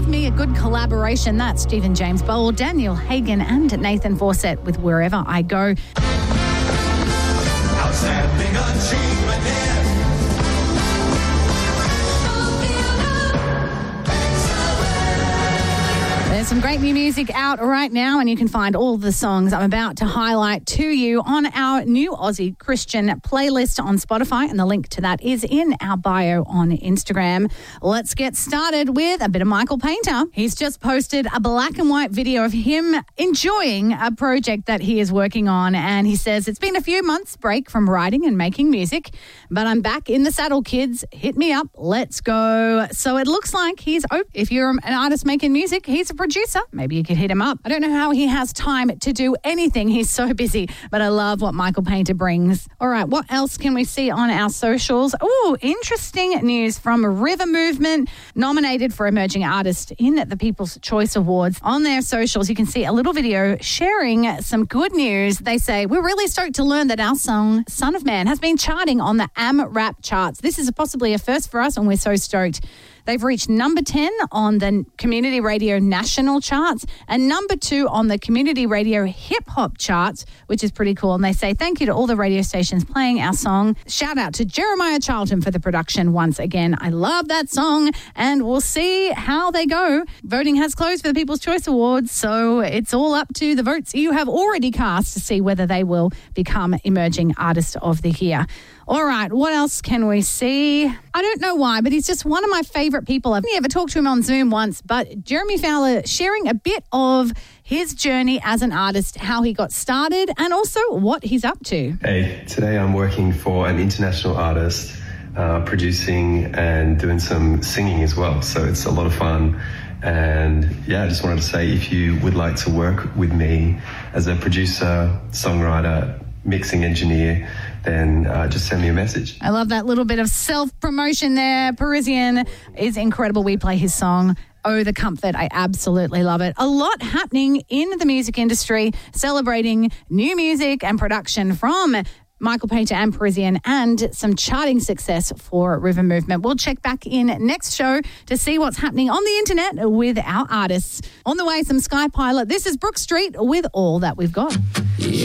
Love Me, a good collaboration. That's Stephen James Bowl, Daniel Hagen and Nathan Fawcett with Wherever I Go. Outstanding achievement here. There's some great new music out right now, and you can find all the songs I'm about to highlight to you on our new Aussie Christian playlist on Spotify, and the link to that is in our bio on Instagram. Let's get started with a bit of Michael Painter. He's just posted a black and white video of him enjoying a project that he is working on, and he says, it's been a few months break from writing and making music, but I'm back in the saddle, kids. Hit me up. Let's go. So it looks like if you're an artist making music, he's a producer. Maybe you could hit him up. I don't know how he has time to do anything. He's so busy, but I love what Michael Painter brings. All right, what else can we see on our socials? Oh, interesting news from River Movement, nominated for Emerging Artist in the People's Choice Awards. On their socials, you can see a little video sharing some good news. They say, we're really stoked to learn that our song, Son of Man, has been charting on the AMRAP charts. This is possibly a first for us, and we're so stoked. They've reached number 10 on the Community Radio National charts and number 2 on the Community Radio Hip Hop charts, which is pretty cool. And they say thank you to all the radio stations playing our song. Shout out to Jeremiah Charlton for the production once again. I love that song, and we'll see how they go. Voting has closed for the People's Choice Awards, so it's all up to the votes you have already cast to see whether they will become Emerging Artist of the Year. All right, what else can we see? I don't know why, but he's just one of my favourite people. I've only ever talked to him on Zoom once, but Jeremy Fowler sharing a bit of his journey as an artist, how he got started, and also what he's up to. Hey, today I'm working for an international artist, producing and doing some singing as well, so it's a lot of fun. And yeah, I just wanted to say, if you would like to work with me as a producer, songwriter, mixing engineer, then just send me a message. I love that little bit of self-promotion there. Parisian is incredible. We play his song, Oh, the Comfort. I absolutely love it. A lot happening in the music industry, celebrating new music and production from Michael Painter and Parisian, and some charting success for River Movement. We'll check back in next show to see what's happening on the internet with our artists. On the way, some Sky Pilot. This is Brooke Street with All That We've Got.